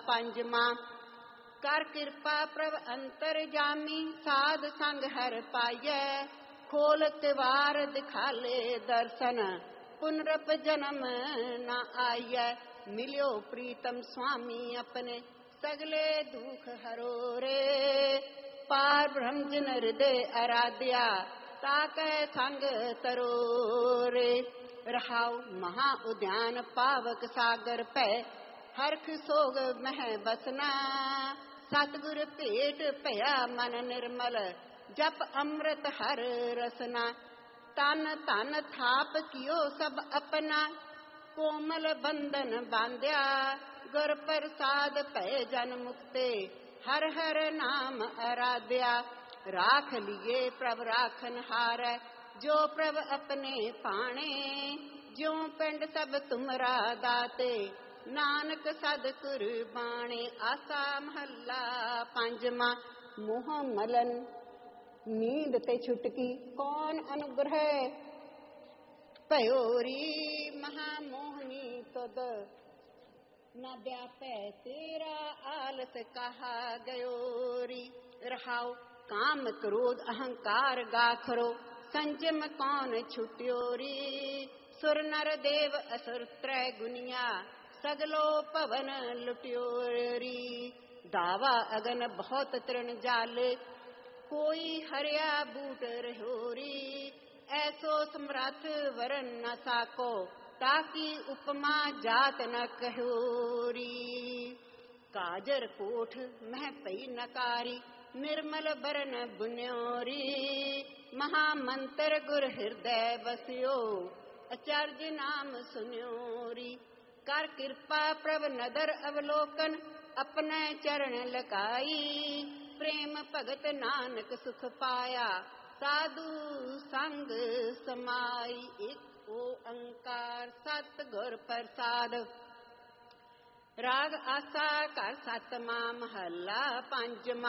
पंजवा। कर कृपा प्रभ अंतर जामी साध संग हर पाइय। खोल तिवार दिखाले दर्शन पुनरप जन्म न आइय। मिलियो प्रीतम स्वामी अपने सगले दुख हरो रे। पार ब्रह्म जिन हृदय आराध्या ताकै संग तरो रे। रहाउ महा उद्यान पावक सागर पै हर्ष सोग मह बसना। सतगुर भेट भया मन निर्मल जप अमृत हर रसना। तन तन थाप कियो सब अपना कोमल बंधन बांध्या। गुर प्रसाद पै जन मुक्ते हर हर नाम आराध्या। राख लिए प्रभ राखन हार जो प्रभ अपने पाणे। जो पिंड सब तुमरा दाते नानक सद कुर्बाने। आसा महला पंजवा। मोह मलन नींद ते छुटकी कौन अनुग्रह पयोरी। महामोहनी तुद न व्यापै तेरा आलस कहा गयोरी। रहाउ काम क्रोध अहंकार गाखरो संजम कौन छुट्योरी। सुर नर देव असुर त्रय गुनिया सगलो पवन लुट्योरी। दावा अगन बहुत तृण जाले कोई हरिया बूट रहोरी। ऐसो समर्थ वरन न साको ताकि उपमा जात न कहोरी। काजर कोठ मह पई नकारी निर्मल बरन बुन्योरी। महामंत्र गुर हृदय बसियो आचार्य नाम सुन्योरी। कर कृपा प्रभ नदर अवलोकन अपने चरण लगाई। प्रेम भगत नानक सुख पाया साधु संग समाई। एक ओंकार सतगुर प्रसाद। राग आसा कर सतमा महला पंजवा।